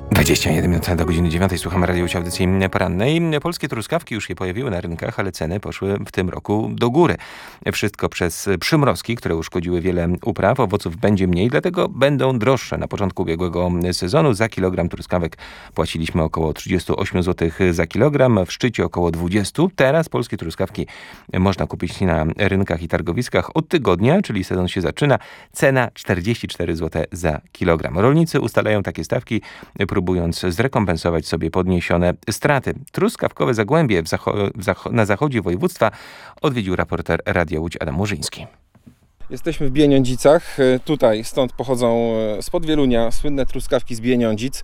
21 minut do godziny 9. Słuchamy radiowej audycji porannej. Polskie truskawki już się pojawiły na rynkach, ale ceny poszły w tym roku do góry. Wszystko przez przymrozki, które uszkodziły wiele upraw. Owoców będzie mniej, dlatego będą droższe. Na początku ubiegłego sezonu za kilogram truskawek płaciliśmy około 38 zł za kilogram, w szczycie około 20. Teraz polskie truskawki można kupić na rynkach i targowiskach od tygodnia, czyli sezon się zaczyna. Cena 44 zł za kilogram. Rolnicy ustalają takie stawki, próbując zrekompensować sobie podniesione straty. Truskawkowe Zagłębie na zachodzie województwa odwiedził reporter Radia Łódź Adam Murzyński. Jesteśmy w Bieniądzicach. Tutaj, stąd pochodzą spod Wielunia słynne truskawki z Bieniądzic.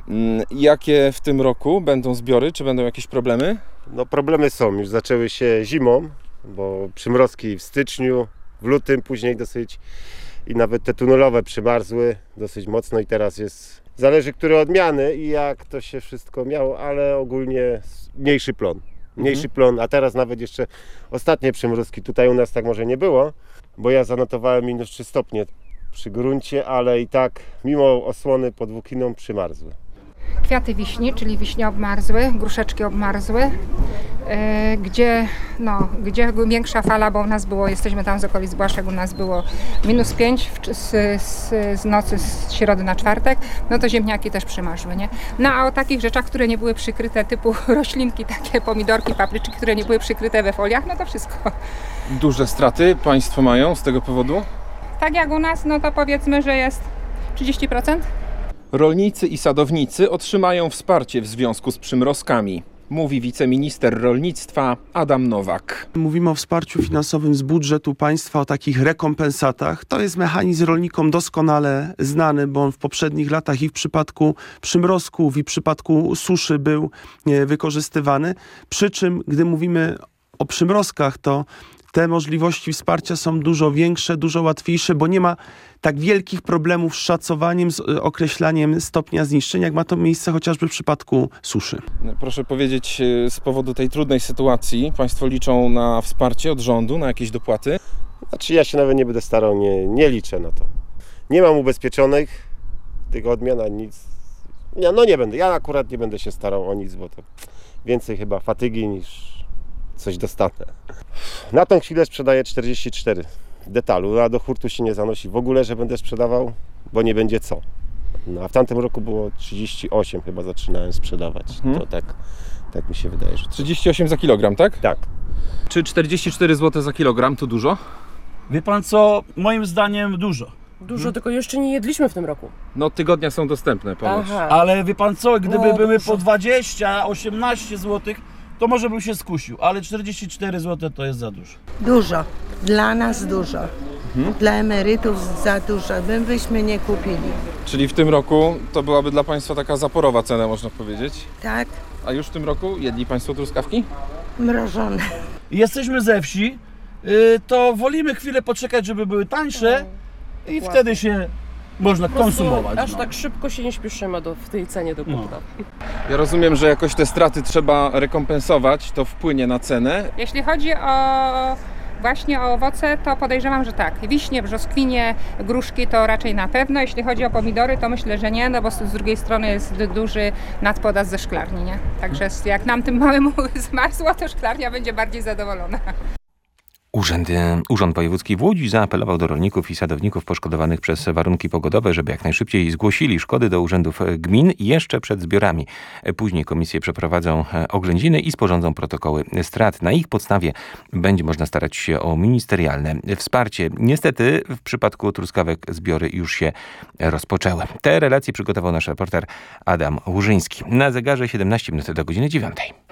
Jakie w tym roku będą zbiory? Czy będą jakieś problemy? No problemy są. Już zaczęły się zimą, bo przymrozki w styczniu, w lutym później dosyć i nawet te tunelowe przymarzły dosyć mocno i teraz jest... Zależy, które odmiany i jak to się wszystko miało, ale ogólnie mniejszy plon. Plon, a teraz nawet jeszcze ostatnie przymrozki. Tutaj u nas tak może nie było, bo ja zanotowałem -3 stopnie przy gruncie, ale i tak mimo osłony podwójną przymarzły. Kwiaty wiśni, czyli wiśnie obmarzły, gruszeczki obmarzły, gdzie większa fala, bo u nas było, jesteśmy tam z okolic Błaszek, u nas było -5 z nocy z środy na czwartek, no to ziemniaki też przymarzły, nie? No a o takich rzeczach, które nie były przykryte, typu roślinki, takie pomidorki, papryczki, które nie były przykryte we foliach, no to wszystko. Duże straty państwo mają z tego powodu? Tak jak u nas, no to powiedzmy, że jest 30%. Rolnicy i sadownicy otrzymają wsparcie w związku z przymrozkami, mówi wiceminister rolnictwa Adam Nowak. Mówimy o wsparciu finansowym z budżetu państwa, o takich rekompensatach. To jest mechanizm rolnikom doskonale znany, bo on w poprzednich latach i w przypadku przymrozków, i w przypadku suszy był wykorzystywany. Przy czym, gdy mówimy o przymrozkach, to te możliwości wsparcia są dużo większe, dużo łatwiejsze, bo nie ma tak wielkich problemów z szacowaniem, z określaniem stopnia zniszczenia, jak ma to miejsce chociażby w przypadku suszy. Proszę powiedzieć, z powodu tej trudnej sytuacji państwo liczą na wsparcie od rządu, na jakieś dopłaty? Znaczy ja się nawet nie będę starał, nie liczę na to. Nie mam ubezpieczonych tych odmian, ani nic. Nie będę, ja akurat nie będę się starał o nic, bo to więcej chyba fatygi niż coś dostanę. Na tą chwilę sprzedaję 44 detalu, a do hurtu się nie zanosi w ogóle, że będę sprzedawał, bo nie będzie co. No, a w tamtym roku było 38 chyba zaczynałem sprzedawać. To tak mi się wydaje, że... 38 za kilogram, tak? Tak. Czy 44 zł za kilogram to dużo? Wie pan co? Moim zdaniem dużo. Dużo, tylko jeszcze nie jedliśmy w tym roku. No tygodnia są dostępne ponoć. Aha. Ale wie pan co? Gdyby były po 20, 18 zł, to może bym się skusił, ale 44 zł to jest za dużo. Dużo. Dla nas dużo. Dla emerytów za dużo. Byśmy nie kupili. Czyli w tym roku to byłaby dla państwa taka zaporowa cena, można powiedzieć. Tak? A już w tym roku jedli państwo truskawki? Mrożone. Jesteśmy ze wsi, to wolimy chwilę poczekać, żeby były tańsze i wtedy się można konsumować. Aż tak szybko się nie śpieszymy w tej cenie do kupna. Ja rozumiem, że jakoś te straty trzeba rekompensować, to wpłynie na cenę. Jeśli chodzi właśnie o owoce, to podejrzewam, że tak. Wiśnie, brzoskwinie, gruszki to raczej na pewno. Jeśli chodzi o pomidory, to myślę, że nie, no bo z drugiej strony jest duży nadpodaż ze szklarni, nie? Także jak nam tym małemu zmarzło, to szklarnia będzie bardziej zadowolona. Urząd Wojewódzki w Łodzi zaapelował do rolników i sadowników poszkodowanych przez warunki pogodowe, żeby jak najszybciej zgłosili szkody do urzędów gmin jeszcze przed zbiorami. Później komisje przeprowadzą oględziny i sporządzą protokoły strat. Na ich podstawie będzie można starać się o ministerialne wsparcie. Niestety w przypadku truskawek zbiory już się rozpoczęły. Te relacje przygotował nasz reporter Adam Łużyński. Na zegarze 17 minut do godziny 9.